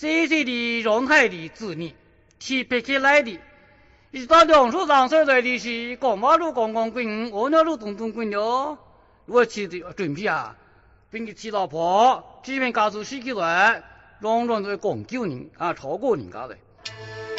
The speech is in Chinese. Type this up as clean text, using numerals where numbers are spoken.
岁岁的荣海的子女，提拔起来的。一直到2岁3岁在的是过马路逛逛滚，屙尿路动动滚哟。我去的准备啊，并且娶老婆，这边家族洗起来，容容都讲究人啊，超过人家的。